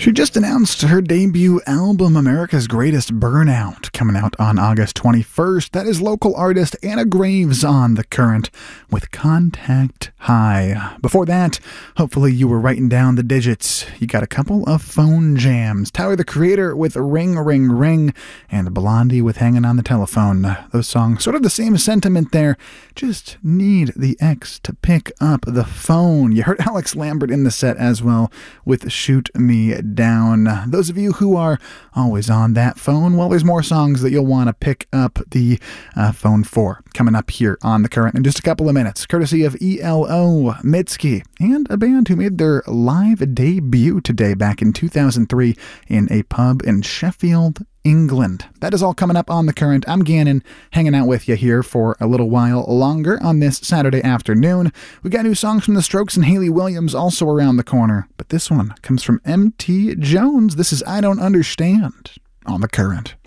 She just announced her debut album, America's Greatest Burnout, coming out on August 21st. That is local artist Anna Graves on The Current with Contact High. Before that, hopefully you were writing down the digits. You got a couple of phone jams. Tyler, the Creator with Ring, Ring, Ring, and Blondie with Hanging on the Telephone. Those songs, sort of the same sentiment there. Just need the ex to pick up the phone. You heard Alex Lambert in the set as well with Shoot Me Down. Those of you who are always on that phone, well, there's more songs that you'll want to pick up the phone for coming up here on The Current in just a couple of minutes, courtesy of ELO, Mitski, and a band who made their live debut today back in 2003 in a pub in Sheffield, England. That is all coming up on The Current. I'm Gannon, hanging out with you here for a little while longer on this Saturday afternoon. We got new songs from The Strokes and Hayley Williams also around the corner, but this one comes from M.T. Jones. This is I Don't Understand on The Current.